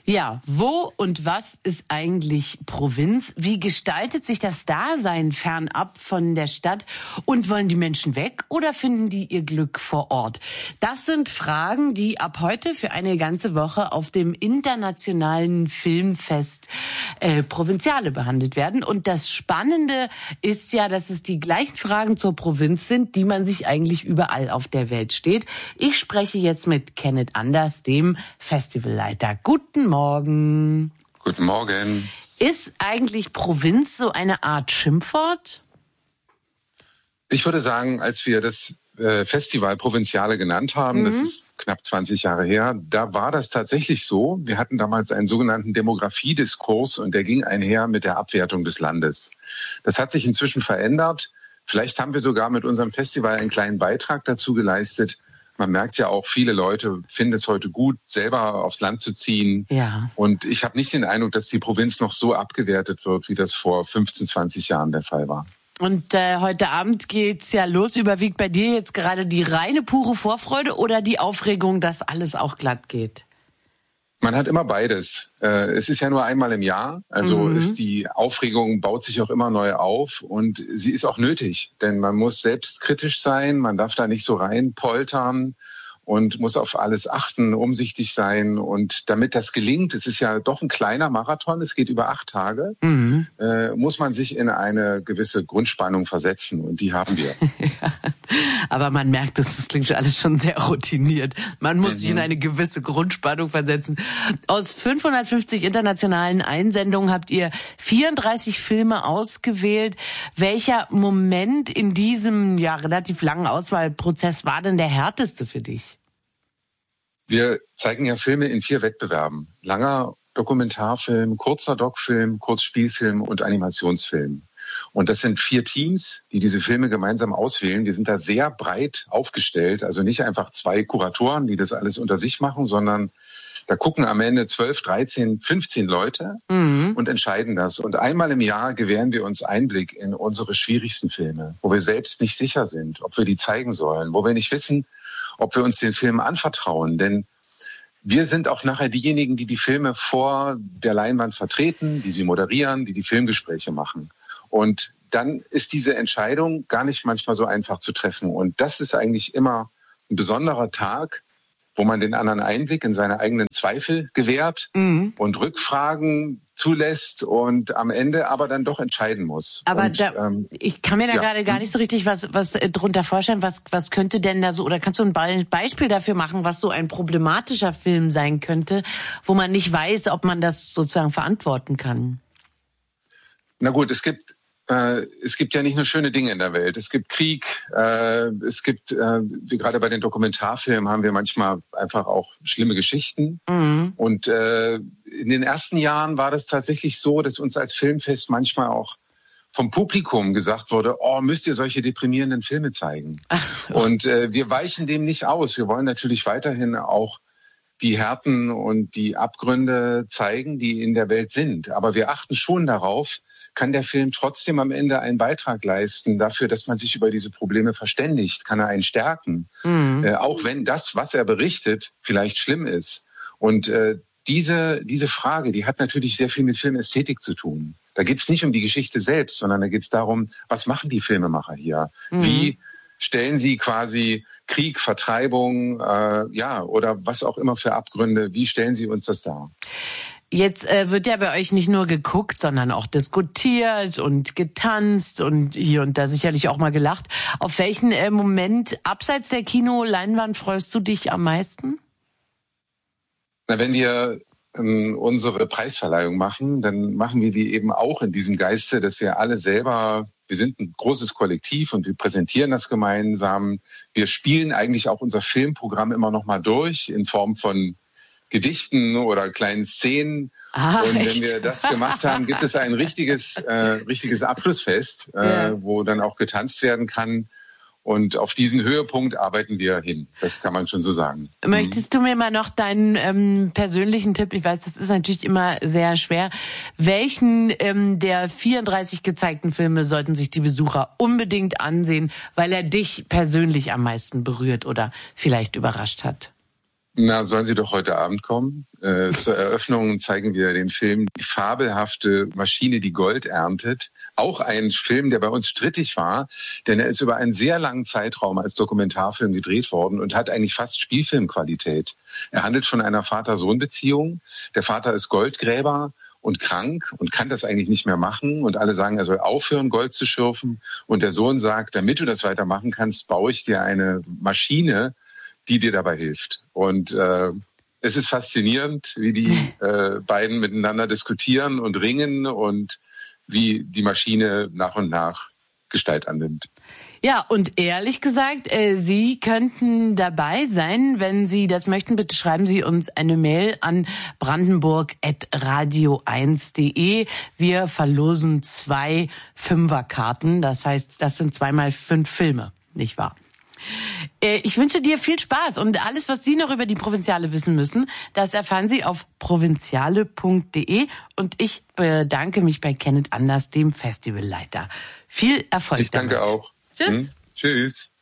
Ja, wo und was ist eigentlich Provinz? Wie gestaltet sich das Dasein fernab von der Stadt? Und wollen die Menschen weg oder finden die ihr Glück vor Ort? Das sind Fragen, die ab heute für eine ganze Woche auf dem internationalen Filmfest Provinziale behandelt werden. Und das Spannende ist ja, dass es die gleichen Fragen zur Provinz sind, die man sich eigentlich überall auf der Welt stellt. Ich spreche jetzt mit Kenneth Anders, dem Festivalleiter. Guten Morgen. Guten Morgen. Ist eigentlich Provinz so eine Art Schimpfwort? Ich würde sagen, als wir das Festival Provinziale genannt haben, das ist knapp 20 Jahre her, da war das tatsächlich so. Wir hatten damals einen sogenannten Demografiediskurs und der ging einher mit der Abwertung des Landes. Das hat sich inzwischen verändert. Vielleicht haben wir sogar mit unserem Festival einen kleinen Beitrag dazu geleistet. Man merkt ja auch, viele Leute finden es heute gut, selber aufs Land zu ziehen. Ja. Und ich habe nicht den Eindruck, dass die Provinz noch so abgewertet wird, wie das vor 15, 20 Jahren der Fall war. Und heute Abend geht's ja los. Überwiegt bei dir jetzt gerade die reine, pure Vorfreude oder die Aufregung, dass alles auch glatt geht? Man hat immer beides. Es ist ja nur einmal im Jahr, also ist die Aufregung, baut sich auch immer neu auf und sie ist auch nötig, denn man muss selbstkritisch sein, man darf da nicht so rein poltern und muss auf alles achten, umsichtig sein. Und damit das gelingt, es ist ja doch ein kleiner Marathon, es geht über 8 Tage, muss man sich in eine gewisse Grundspannung versetzen und die haben wir. Ja, aber man merkt, das klingt alles schon sehr routiniert. Man muss sich in eine gewisse Grundspannung versetzen. Aus 550 internationalen Einsendungen habt ihr 34 Filme ausgewählt. Welcher Moment in diesem relativ langen Auswahlprozess war denn der härteste für dich? Wir zeigen ja Filme in 4 Wettbewerben. Langer Dokumentarfilm, kurzer Doc-Film, Kurzspielfilm und Animationsfilm. Und das sind 4 Teams, die diese Filme gemeinsam auswählen. Die sind da sehr breit aufgestellt. Also nicht einfach 2 Kuratoren, die das alles unter sich machen, sondern da gucken am Ende 12, 13, 15 Leute und entscheiden das. Und einmal im Jahr gewähren wir uns Einblick in unsere schwierigsten Filme, wo wir selbst nicht sicher sind, ob wir die zeigen sollen, wo wir nicht wissen, ob wir uns den Film anvertrauen. Denn wir sind auch nachher diejenigen, die die Filme vor der Leinwand vertreten, die sie moderieren, die Filmgespräche machen. Und dann ist diese Entscheidung gar nicht manchmal so einfach zu treffen. Und das ist eigentlich immer ein besonderer Tag, wo man den anderen Einblick in seine eigenen Zweifel gewährt und Rückfragen zulässt und am Ende aber dann doch entscheiden muss. Aber und, ich kann mir da gerade gar nicht so richtig was drunter vorstellen. Was könnte denn da so, oder kannst du ein Beispiel dafür machen, was so ein problematischer Film sein könnte, wo man nicht weiß, ob man das sozusagen verantworten kann? Na gut, es gibt ja nicht nur schöne Dinge in der Welt. Es gibt Krieg, es gibt, wie gerade bei den Dokumentarfilmen haben wir manchmal einfach auch schlimme Geschichten. Und in den ersten Jahren war das tatsächlich so, dass uns als Filmfest manchmal auch vom Publikum gesagt wurde, müsst ihr solche deprimierenden Filme zeigen. Ach so. Und wir weichen dem nicht aus. Wir wollen natürlich weiterhin auch die Härten und die Abgründe zeigen, die in der Welt sind. Aber wir achten schon darauf, kann der Film trotzdem am Ende einen Beitrag leisten dafür, dass man sich über diese Probleme verständigt? Kann er einen stärken? Auch wenn das, was er berichtet, vielleicht schlimm ist. Und diese Frage, die hat natürlich sehr viel mit Filmästhetik zu tun. Da geht es nicht um die Geschichte selbst, sondern da geht es darum, was machen die Filmemacher hier? Wie stellen sie quasi Krieg, Vertreibung, oder was auch immer für Abgründe, wie stellen sie uns das dar? Jetzt wird ja bei euch nicht nur geguckt, sondern auch diskutiert und getanzt und hier und da sicherlich auch mal gelacht. Auf welchen Moment abseits der Kinoleinwand freust du dich am meisten? Na, wenn wir unsere Preisverleihung machen, dann machen wir die eben auch in diesem Geiste, dass wir alle selber, wir sind ein großes Kollektiv und wir präsentieren das gemeinsam. Wir spielen eigentlich auch unser Filmprogramm immer noch mal durch in Form von Gedichten oder kleinen Szenen. Und wenn echt? wir das gemacht haben, gibt es ein richtiges Abschlussfest, wo dann auch getanzt werden kann. Und auf diesen Höhepunkt arbeiten wir hin. Das kann man schon so sagen. Möchtest du mir mal noch deinen persönlichen Tipp, ich weiß, das ist natürlich immer sehr schwer, welchen der 34 gezeigten Filme sollten sich die Besucher unbedingt ansehen, weil er dich persönlich am meisten berührt oder vielleicht überrascht hat? Na, sollen Sie doch heute Abend kommen. Zur Eröffnung zeigen wir den Film Die fabelhafte Maschine, die Gold erntet. Auch ein Film, der bei uns strittig war, denn er ist über einen sehr langen Zeitraum als Dokumentarfilm gedreht worden und hat eigentlich fast Spielfilmqualität. Er handelt von einer Vater-Sohn-Beziehung. Der Vater ist Goldgräber und krank und kann das eigentlich nicht mehr machen. Und alle sagen, er soll aufhören, Gold zu schürfen. Und der Sohn sagt, damit du das weitermachen kannst, baue ich dir eine Maschine, die dir dabei hilft. Und es ist faszinierend, wie die beiden miteinander diskutieren und ringen und wie die Maschine nach und nach Gestalt annimmt. Ja, und ehrlich gesagt, Sie könnten dabei sein, wenn Sie das möchten. Bitte schreiben Sie uns eine Mail an brandenburg@radio1.de. Wir verlosen 2 Fünferkarten. Das heißt, das sind 2 mal 5 Filme, nicht wahr? Ich wünsche dir viel Spaß und alles, was Sie noch über die Provinziale wissen müssen, das erfahren Sie auf provinziale.de und ich bedanke mich bei Kenneth Anders, dem Festivalleiter. Viel Erfolg damit. Ich danke auch. Tschüss. Tschüss.